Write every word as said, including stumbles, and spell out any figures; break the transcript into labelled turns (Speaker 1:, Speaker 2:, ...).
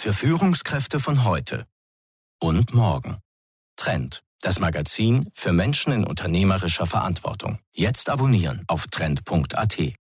Speaker 1: Für Führungskräfte von heute und morgen. Trend, das Magazin für Menschen in unternehmerischer Verantwortung. Jetzt abonnieren auf trend punkt a t.